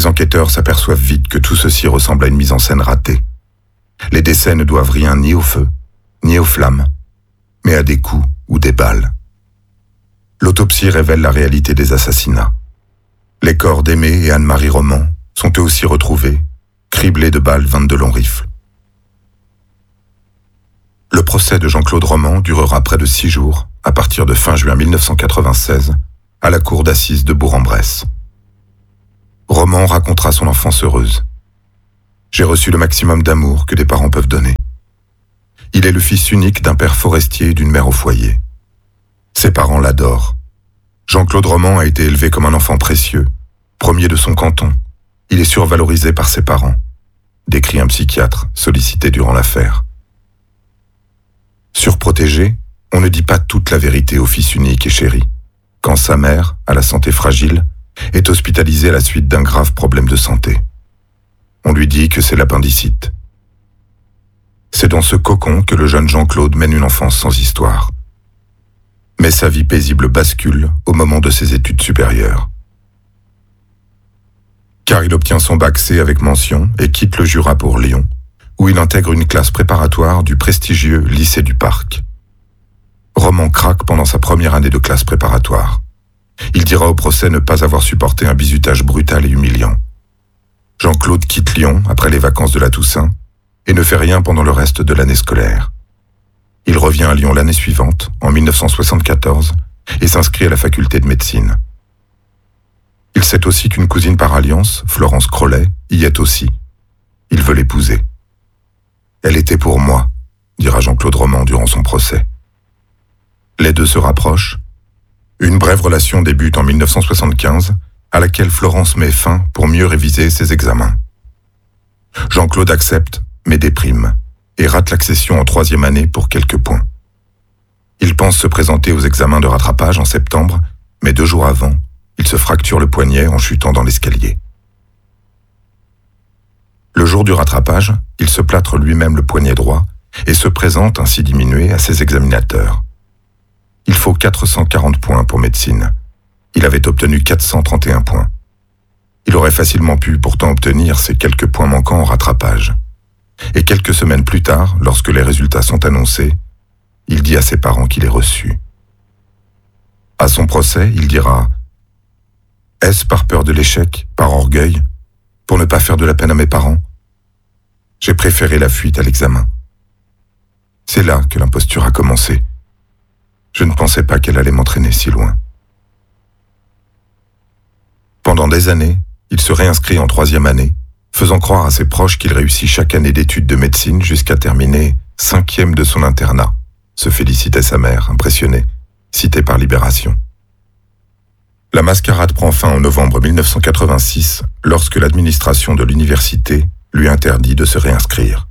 Les enquêteurs s'aperçoivent vite que tout ceci ressemble à une mise en scène ratée. Les décès ne doivent rien ni au feu, ni aux flammes, mais à des coups ou des balles. L'autopsie révèle la réalité des assassinats. Les corps d'Aimée et Anne-Marie Roman sont eux aussi retrouvés, criblés de balles 22 longs rifles. Le procès de Jean-Claude Roman durera près de 6 jours, à partir de fin juin 1996, à la cour d'assises de Bourg-en-Bresse. Roman racontera son enfance heureuse. « J'ai reçu le maximum d'amour que des parents peuvent donner. Il est le fils unique d'un père forestier et d'une mère au foyer. Ses parents l'adorent. Jean-Claude Roman a été élevé comme un enfant précieux, premier de son canton. Il est survalorisé par ses parents, décrit un psychiatre sollicité durant l'affaire. Surprotégé, on ne dit pas toute la vérité au fils unique et chéri, quand sa mère, à la santé fragile, est hospitalisée à la suite d'un grave problème de santé. On lui dit que c'est l'appendicite. C'est dans ce cocon que le jeune Jean-Claude mène une enfance sans histoire. Mais sa vie paisible bascule au moment de ses études supérieures. Car il obtient son bac C avec mention et quitte le Jura pour Lyon, où il intègre une classe préparatoire du prestigieux lycée du Parc. Roman craque pendant sa première année de classe préparatoire. Il dira au procès ne pas avoir supporté un bizutage brutal et humiliant. Jean-Claude quitte Lyon après les vacances de la Toussaint et ne fait rien pendant le reste de l'année scolaire. Il revient à Lyon l'année suivante, en 1974, et s'inscrit à la faculté de médecine. Il sait aussi qu'une cousine par alliance, Florence Crollet, y est aussi. Il veut l'épouser. « Elle était pour moi », dira Jean-Claude Roman durant son procès. Les deux se rapprochent. Une brève relation débute en 1975, à laquelle Florence met fin pour mieux réviser ses examens. Jean-Claude accepte, mais déprime, et rate l'accession en 3e année pour quelques points. Il pense se présenter aux examens de rattrapage en septembre, mais 2 jours avant, il se fracture le poignet en chutant dans l'escalier. Le jour du rattrapage, il se plâtre lui-même le poignet droit et se présente ainsi diminué à ses examinateurs. Il faut 440 points pour médecine. Il avait obtenu 431 points. Il aurait facilement pu pourtant obtenir ces quelques points manquants en rattrapage. Et quelques semaines plus tard, lorsque les résultats sont annoncés, il dit à ses parents qu'il est reçu. À son procès, il dira « Est-ce par peur de l'échec, par orgueil, pour ne pas faire de la peine à mes parents ? J'ai préféré la fuite à l'examen. C'est là que l'imposture a commencé. Je ne pensais pas qu'elle allait m'entraîner si loin. » Pendant des années, il se réinscrit en 3e année, faisant croire à ses proches qu'il réussit chaque année d'études de médecine jusqu'à terminer 5e de son internat, se félicitait sa mère, impressionnée, citée par Libération. La mascarade prend fin en novembre 1986, lorsque l'administration de l'université lui interdit de se réinscrire.